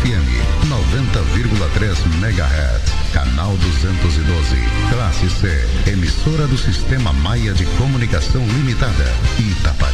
FM 90,3 MHz, canal 212, classe C, emissora do Sistema Maia de Comunicação Limitada, Itapaí.